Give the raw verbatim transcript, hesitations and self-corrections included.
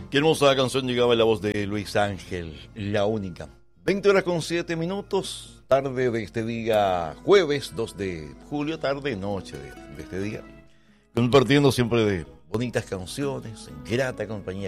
Qué hermosa canción llegaba en la voz de Luis Ángel, La Única. veinte horas con siete minutos, tarde de este día, jueves dos de julio, tarde, noche de, de este día. Compartiendo siempre de bonitas canciones, en grata compañía.